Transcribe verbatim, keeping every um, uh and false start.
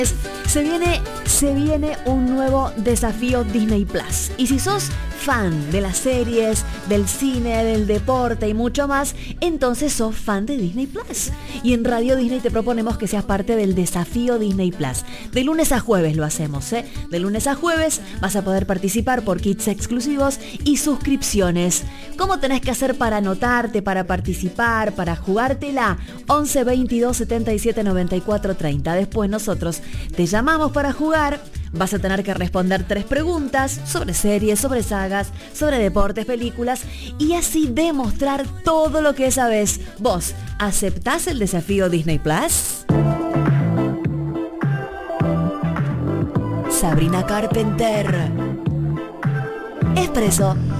Se viene, se viene un nuevo desafío Disney Plus. Y si sos fan de las series, del cine, del deporte y mucho más, entonces sos fan de Disney Plus. Y en Radio Disney te proponemos que seas parte del desafío Disney Plus. De lunes a jueves lo hacemos, ¿eh? De lunes a jueves vas a poder participar por kits exclusivos y suscripciones. ¿Cómo tenés que hacer para anotarte, para participar, para jugártela? once veintidós setenta y siete noventa y cuatro treinta. Después nosotros te llamamos para jugar. Vas a tener que responder tres preguntas sobre series, sobre sagas, sobre deportes, películas y así demostrar todo lo que sabes. ¿Vos aceptás el desafío Disney Plus? Sabrina Carpenter. Expreso.